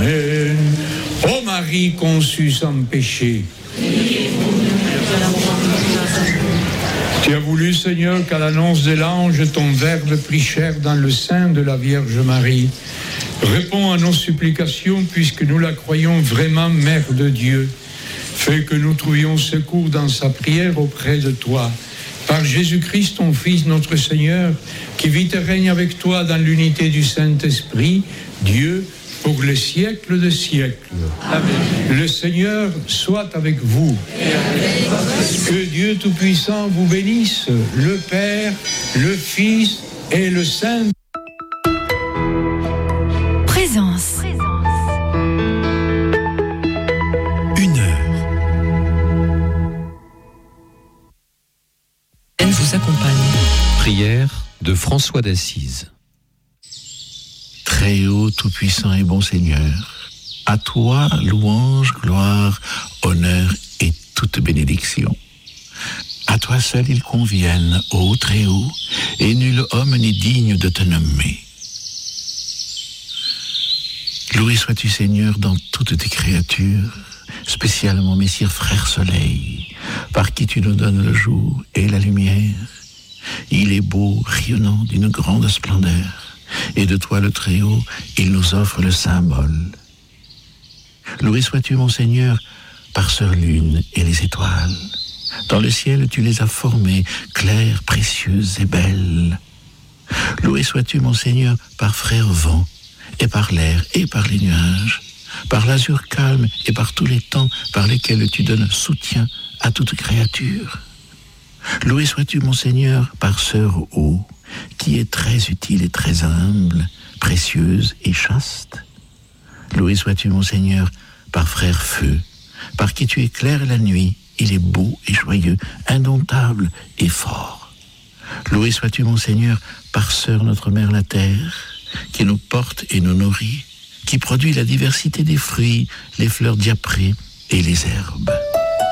Amen. Ô Marie conçue sans péché, tu as voulu, Seigneur, qu'à l'annonce de l'ange, ton Verbe prit chair dans le sein de la Vierge Marie. Réponds à nos supplications, puisque nous la croyons vraiment Mère de Dieu. Fais que nous trouvions secours dans sa prière auprès de toi. Par Jésus-Christ, ton Fils, notre Seigneur, qui vit et règne avec toi dans l'unité du Saint-Esprit, Dieu, pour les siècles de siècles. Amen. Le Seigneur soit avec vous. Que Dieu Tout-Puissant vous bénisse, le Père, le Fils et le Saint. Présence. Une heure. Elle vous accompagne. Prière de François d'Assise. Très haut, tout-puissant et bon Seigneur, à toi louange, gloire, honneur et toute bénédiction. À toi seul ils conviennent, ô très haut, et nul homme n'est digne de te nommer. Loué sois-tu, Seigneur, dans toutes tes créatures, spécialement Messire Frère Soleil, par qui tu nous donnes le jour et la lumière. Il est beau, rayonnant d'une grande splendeur, et de toi le Très-Haut, il nous offre le symbole. Loué sois-tu, mon Seigneur, par Sœur Lune et les étoiles. Dans le ciel, tu les as formées, claires, précieuses et belles. Loué sois-tu, mon Seigneur, par Frère Vent, et par l'air, et par les nuages, par l'azur calme, et par tous les temps par lesquels tu donnes soutien à toute créature. Loué sois-tu, mon Seigneur, par Sœur Eau, qui est très utile et très humble, précieuse et chaste. Loué sois-tu, mon Seigneur, par Frère Feu, par qui tu éclaires la nuit. Il est beau et joyeux, indomptable et fort. Loué sois-tu, mon Seigneur, par Sœur notre Mère la Terre, qui nous porte et nous nourrit, qui produit la diversité des fruits, les fleurs diaprées et les herbes.